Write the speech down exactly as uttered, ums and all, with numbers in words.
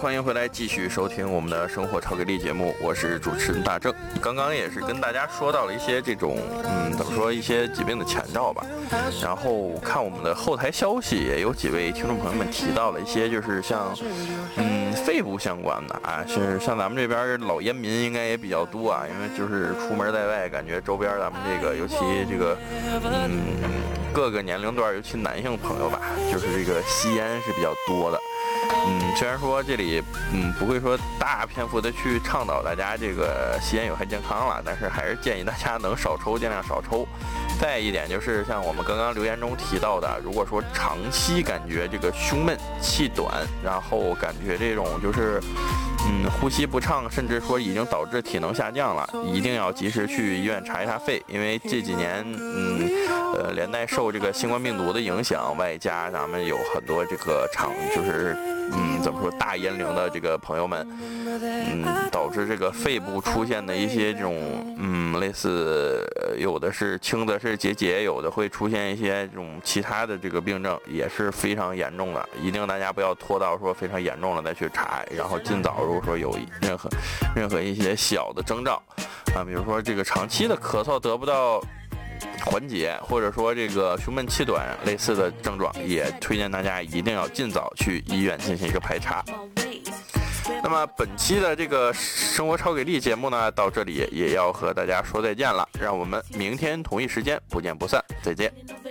欢迎回来，继续收听我们的生活超给力节目，我是主持人大正。刚刚也是跟大家说到了一些这种，嗯，怎么说一些疾病的前兆吧。然后看我们的后台消息，也有几位听众朋友们提到了一些，就是像，嗯，肺部相关的啊，是像咱们这边老烟民应该也比较多啊，因为就是出门在外，感觉周边咱们这个，尤其这个，嗯，各个年龄段，尤其男性朋友吧，就是这个吸烟是比较多的。嗯，虽然说这里嗯不会说大篇幅的去倡导大家这个吸烟有害健康了，但是还是建议大家能少抽尽量少抽。再一点就是像我们刚刚留言中提到的，如果说长期感觉这个胸闷气短，然后感觉这种就是嗯呼吸不畅，甚至说已经导致体能下降了，一定要及时去医院查一查肺，因为这几年嗯呃连带受这个新冠病毒的影响，外加咱们有很多这个长就是嗯怎么说大烟龄的这个朋友们，嗯导致这个肺部出现的一些这种嗯类似有的是轻的是结节，有的会出现一些这种其他的这个病症，也是非常严重的，一定大家不要拖到说非常严重了再去查，然后尽早如果说有任何任何一些小的征兆啊，比如说这个长期的咳嗽得不到缓解，或者说这个胸闷气短类似的症状，也推荐大家一定要尽早去医院进行一个排查。那么本期的这个生活超给力节目呢，到这里也要和大家说再见了，让我们明天同一时间不见不散，再见。